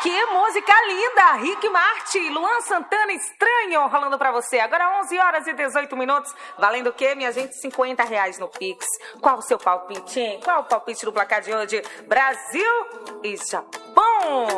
Que música linda! Rick Martin, Luan Santana, Estranho, rolando pra você. Agora 11 horas e 18 minutos. Valendo o quê, minha gente? R$50 no Pix. Qual o seu palpite, hein? Qual o palpite do placar de hoje? Brasil e Japão.